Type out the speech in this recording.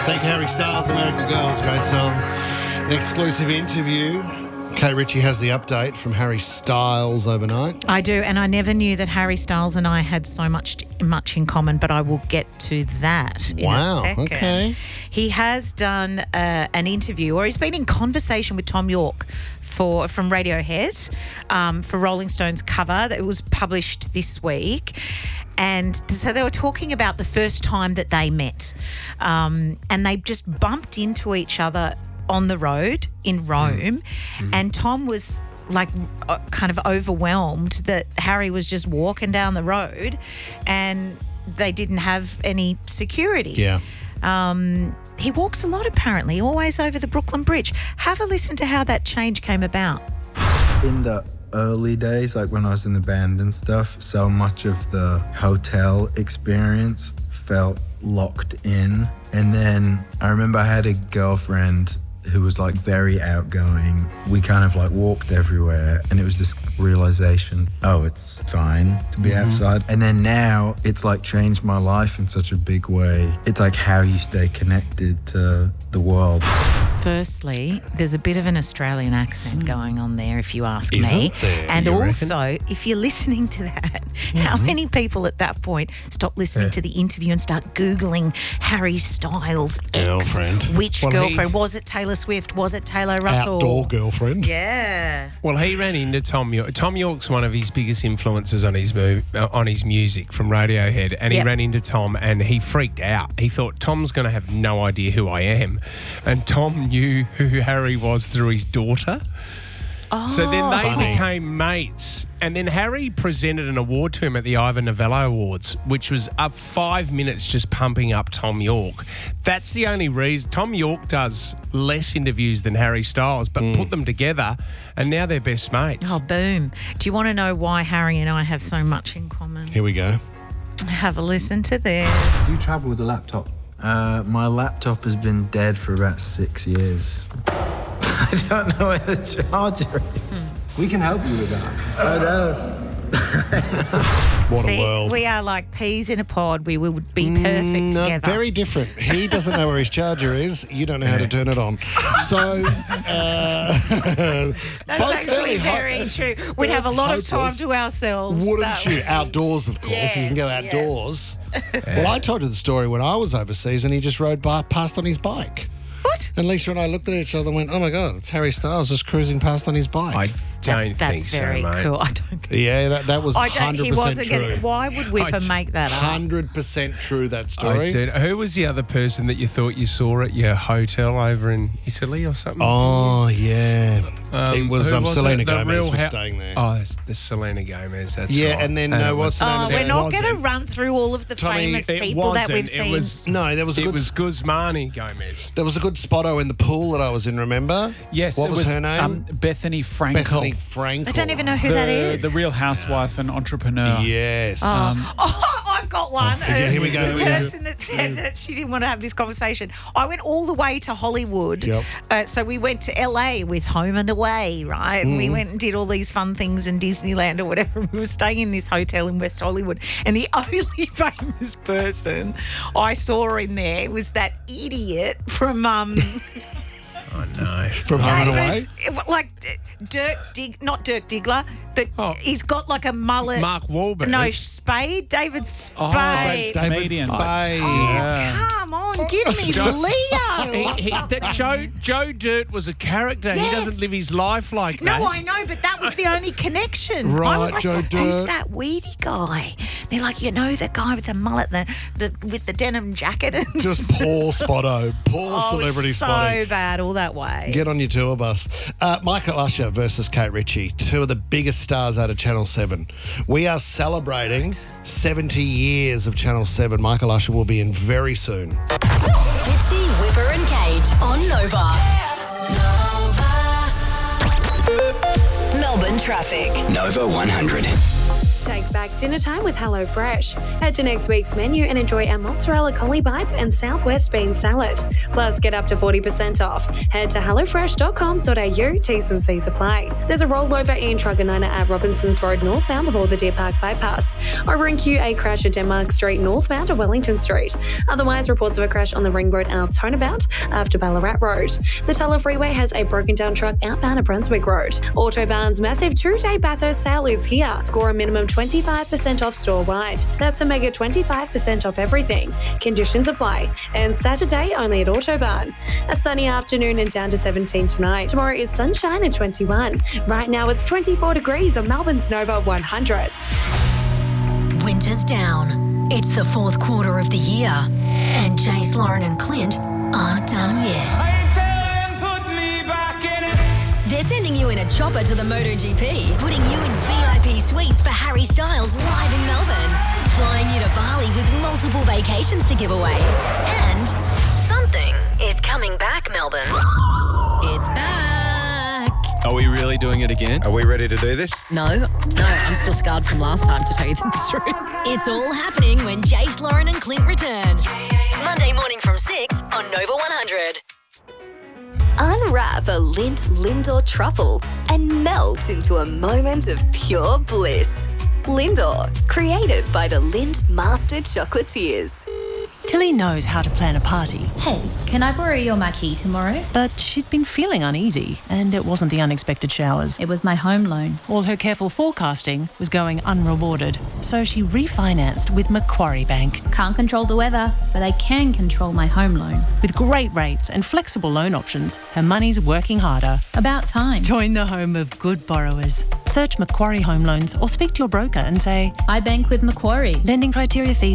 Thank you, Harry Styles, American Girls, great song. An exclusive interview. Kate Ritchie has the update from Harry Styles overnight. I do, and I never knew that Harry Styles and I had so much in common, but I will get to that in a second. Okay. He has done an interview, or he's been in conversation with Tom York from Radiohead for Rolling Stone's cover that was published this week. And so they were talking about the first time that they met, and they just bumped into each other on the road in Rome, and Tom was like kind of overwhelmed that Harry was just walking down the road and they didn't have any security. Yeah. He walks a lot apparently, always over the Brooklyn Bridge. Have a listen to how that change came about. In the early days, like when I was in the band and stuff, so much of the hotel experience felt locked in. And then I remember I had a girlfriend who was like very outgoing. We kind of like walked everywhere, and it was this realization, oh, it's fine to be outside. And then now it's like changed my life in such a big way. It's like how you stay connected to the world. Firstly, there's a bit of an Australian accent going on there, if you ask me. Isn't there, And you also, if you're listening to that, how many people at that point stop listening to the interview and start Googling Harry Styles' Girlfriend. Which girlfriend? Was it Taylor Swift? Was it Taylor Russell? Outdoor girlfriend. Yeah. Well, he ran into Tom York. Tom York's one of his biggest influences on his music from Radiohead, and he ran into Tom and he freaked out. He thought, Tom's going to have no idea who I am. And Tom knew who Harry was through his daughter. Oh. So then they became mates. And then Harry presented an award to him at the Ivor Novello Awards, which was 5 minutes just pumping up Tom York. That's the only reason. Tom York does less interviews than Harry Styles, but put them together and now they're best mates. Oh, boom. Do you want to know why Harry and I have so much in common? Here we go. Have a listen to this. Do you travel with a laptop? My laptop has been dead for about 6 years. I don't know where the charger is. We can help you with that. I know. What See, a world. we are like peas in a pod. We would be perfect No, together. very different. He doesn't know where his charger is. You don't know how to turn it on. So, That's actually very true. We'd have a lot of time to ourselves. Wouldn't you? Outdoors, of course. You can go Yes, outdoors. Well, I told you the story when I was overseas and he just rode past on his bike. What? And Lisa and I looked at each other and went, oh my God, it's Harry Styles just cruising past on his bike. I don't think That's so, very mate. cool. I don't think. Yeah, that was 100% He wasn't true. going. Why would Whipper make that up? 100% true, that story. I did. Who was the other person that you thought you saw at your hotel over in Italy or something? Oh, yeah. It was who was Selena it? The Gomez Real was staying there. Oh, that's the Selena Gomez. That's Yeah, right. and then it what's the name of that? We're not going to wasn't. run through all of the Tommy, famous It people that we've wasn't. seen. It was. No, there was a It good was Guzmani Gomez. There was a good spotto in the pool that I was in, remember? Yes, What it was her name? Bethany Frankel. Bethany Frankel. I don't even know who that is. The Real Housewife and entrepreneur. Yes. I've got one. yeah, here we go, The here we go. person that said that she didn't want to have this conversation. I went all the way to Hollywood. Yep. So we went to LA with Home and Away, right? And we went and did all these fun things in Disneyland or whatever. We were staying in this hotel in West Hollywood. And the only famous person I saw in there was that idiot from Oh no. From Home and Away? like not Dirk Diggler, but he's got like a mullet. Mark Wahlberg. No, Spade. David Spade. David David Comedian. Spade. Come on, give me Leo. Joe Dirt was a character. He Yes. doesn't live his life like that. No, I know, but that was the only connection. I Right, was like, Joe who's Dirt. that weedy guy? They're like, you know, the guy with the mullet, with the denim jacket. And Just poor spotto. Poor celebrity so spotting. bad all that way. Get on your tour bus. Michael Usher versus Kate Ritchie, two of the biggest stars out of Channel 7. We are celebrating 70 years of Channel 7. Michael Usher will be in very soon. Fitzy, Whipper and Kate on Nova. Melbourne traffic. Nova 100. Take back dinner time with HelloFresh. Head to next week's menu and enjoy our mozzarella collie bites and southwest bean salad. Plus, get up to 40% off. Head to hellofresh.com.au, T's and C's apply. There's a rollover in Truganina at Robinsons Road northbound before the Deer Park bypass. Over in QA crash at Denmark Street northbound to Wellington Street. Otherwise, reports of a crash on the Ring Road Alps Turnabout after Ballarat Road. The Tulla Freeway has a broken down truck outbound at Brunswick Road. Autobahn's massive 2-day Bathurst sale is here. Score a minimum 25% off store-wide. That's a mega 25% off everything. Conditions apply. And Saturday only at Autobahn. A sunny afternoon and down to 17 tonight. Tomorrow is sunshine and 21. Right now it's 24 degrees on Melbourne's Nova 100. Winter's down. It's the fourth quarter of the year, and Jace, Lauren and Clint aren't done yet. They're sending you in a chopper to the MotoGP, putting you in VIP suites for Harry Styles live in Melbourne, flying you to Bali with multiple vacations to give away, and something is coming back, Melbourne. It's back. Are we really doing it again? Are we ready to do this? No, I'm still scarred from last time, to tell you the truth. It's all happening when Jace, Lauren and Clint return. Monday morning from 6 on Nova 100. Unwrap a Lindt Lindor truffle and melt into a moment of pure bliss. Lindor, created by the Lindt Master Chocolatiers. Tilly knows how to plan a party. Hey, can I borrow your marquee tomorrow? But she'd been feeling uneasy, and it wasn't the unexpected showers. It was my home loan. All her careful forecasting was going unrewarded, so she refinanced with Macquarie Bank. Can't control the weather, but I can control my home loan. With great rates and flexible loan options, her money's working harder. About time. Join the home of good borrowers. Search Macquarie Home Loans or speak to your broker and say, I bank with Macquarie. Lending criteria, fees